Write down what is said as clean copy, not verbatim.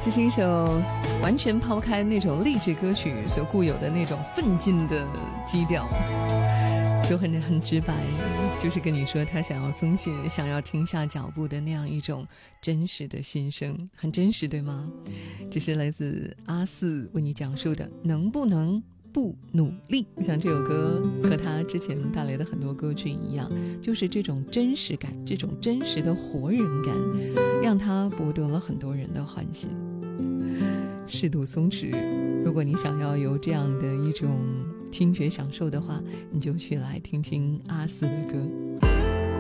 这是一首完全抛开那种励志歌曲所固有的那种奋进的基调，就很直白，就是跟你说他想要松懈，想要停下脚步的那样一种真实的心声，很真实，对吗？这是来自阿四为你讲述的能不能不努力。我想这首歌和他之前带来的很多歌曲一样，就是这种真实感，这种真实的活人感，让他博得了很多人的欢心。适度松弛，如果你想要有这样的一种听觉享受的话，你就去来听听阿四的歌。